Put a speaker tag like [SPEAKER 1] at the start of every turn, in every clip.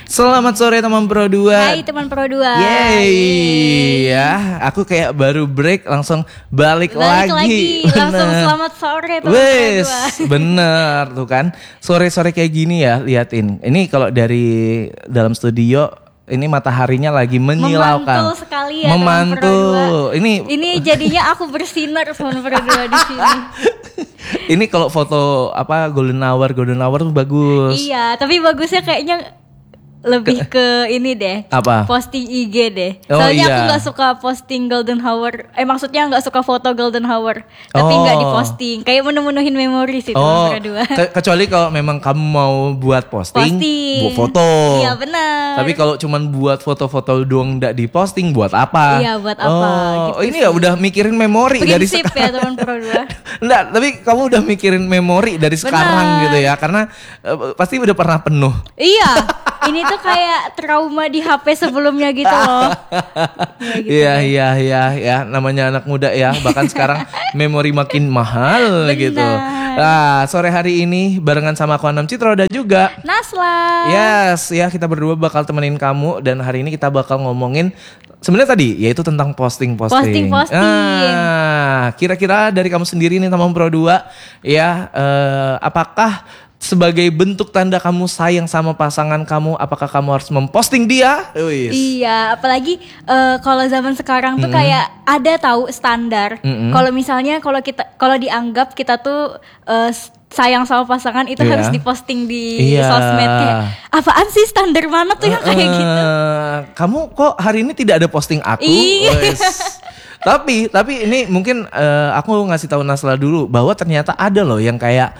[SPEAKER 1] Selamat sore teman Pro 2.
[SPEAKER 2] Hai teman Pro 2.
[SPEAKER 1] Yeay. Ya, aku kayak baru break langsung balik lagi.
[SPEAKER 2] Langsung selamat sore teman
[SPEAKER 1] Wes,
[SPEAKER 2] Pro 2.
[SPEAKER 1] bener tuh kan. Sore-sore kayak gini ya, liatin. Ini kalau dari dalam studio ini mataharinya lagi menyilaukan.
[SPEAKER 2] Memantul sekali ya
[SPEAKER 1] Memantul.
[SPEAKER 2] teman Pro 2. Ini jadinya aku bersinar teman Pro 2 di sini.
[SPEAKER 1] Ini kalau foto golden hour tuh bagus.
[SPEAKER 2] Iya, tapi bagusnya kayaknya lebih ke ini deh.
[SPEAKER 1] Apa?
[SPEAKER 2] Posting IG deh.
[SPEAKER 1] Oh,
[SPEAKER 2] Soalnya
[SPEAKER 1] iya.
[SPEAKER 2] aku gak suka posting golden hour. Maksudnya gak suka foto golden hour. Tapi
[SPEAKER 1] Oh.
[SPEAKER 2] gak diposting. Kayak menuhin memori sih teman Pro 2.
[SPEAKER 1] Kecuali kalau memang kamu mau buat posting. Buat foto.
[SPEAKER 2] Iya benar.
[SPEAKER 1] Tapi kalau cuman buat foto-foto doang nggak diposting, buat apa?
[SPEAKER 2] Iya, buat apa, gitu
[SPEAKER 1] ini ya udah mikirin memori dari
[SPEAKER 2] prinsip ya teman Pro 2.
[SPEAKER 1] Enggak, tapi kamu udah mikirin memori dari sekarang gitu ya, karena pasti udah pernah penuh.
[SPEAKER 2] Iya, ini tuh kayak trauma di HP sebelumnya gitu loh. Ya, gitu.
[SPEAKER 1] Iya, namanya anak muda ya, bahkan sekarang memori makin mahal gitu. Nah, sore hari ini barengan sama aku Anam Citro dan juga
[SPEAKER 2] Nasla.
[SPEAKER 1] Yes, ya kita berdua bakal temenin kamu dan hari ini kita bakal ngomongin sebenarnya tadi yaitu tentang posting. Nah, kira-kira dari kamu sendiri nih teman Pro 2 ya, apakah sebagai bentuk tanda kamu sayang sama pasangan kamu, apakah kamu harus memposting dia?
[SPEAKER 2] Iya, apalagi kalau zaman sekarang tuh kayak ada tahu standar. Kalau misalnya kalau dianggap kita tuh sayang sama pasangan itu harus diposting di sosmed. Kayak, apaan sih standar mana tuh yang kayak gitu?
[SPEAKER 1] Kamu kok hari ini tidak ada posting aku? Tapi ini mungkin aku ngasih tahu Nasla dulu bahwa ternyata ada loh yang kayak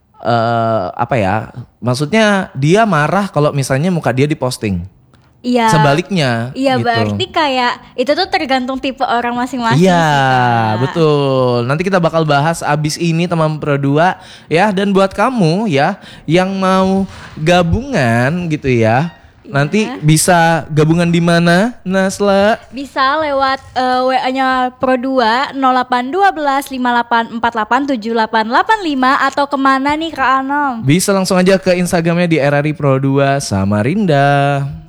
[SPEAKER 1] maksudnya dia marah kalau misalnya muka dia diposting.
[SPEAKER 2] Iya.
[SPEAKER 1] Sebaliknya.
[SPEAKER 2] Iya,
[SPEAKER 1] gitu.
[SPEAKER 2] berarti kayak itu tuh tergantung tipe orang masing-masing.
[SPEAKER 1] Iya, betul. Nanti kita bakal bahas abis ini teman Pro 2 ya. Dan buat kamu ya yang mau gabungan gitu ya. Nanti bisa gabungan di mana, Nasla?
[SPEAKER 2] Bisa lewat WA-nya Pro 2 0812 5848 7885 atau kemana nih Kak Anom?
[SPEAKER 1] Bisa langsung aja ke Instagramnya di RRI Pro 2 Samarinda.